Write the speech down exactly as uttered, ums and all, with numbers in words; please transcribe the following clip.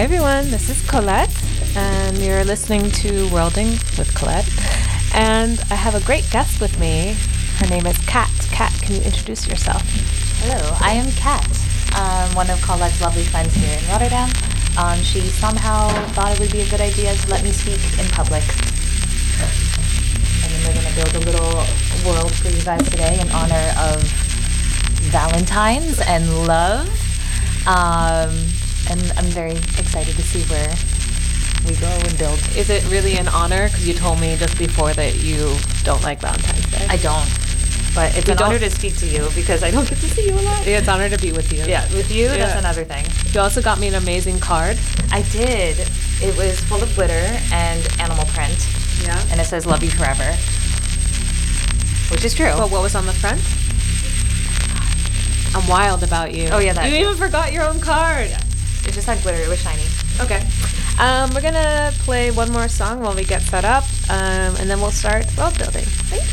Hi everyone, this is Colette, and you're listening to Worlding with Colette. And I have a great guest with me. Her name is Kat. Kat, can you introduce yourself? Hello, I am Kat, um, one of Colette's lovely friends here in Rotterdam. Um, she somehow thought it would be a good idea to let me speak in public. And then we're going to build a little world for you guys today in honor of Valentine's and love. Um, and I'm very excited to see where we go and build. Is it really an honor? Because you told me just before that you don't like Valentine's Day. I don't. But it's You an don't- honor to speak to you because I don't get to see you a lot. Yeah, it's an honor to be with you. Yeah, with you, Yeah. that's another thing. You also got me an amazing card. I did. It was full of glitter and animal print, Yeah. and it says "Love you forever," which is true. But what was on the front? I'm wild about you. Oh, yeah, that You too. even forgot your own card. It just had glitter. It was shiny. Okay. Um, we're gonna play one more song while we get set up, um, and then we'll start world building. Thank you.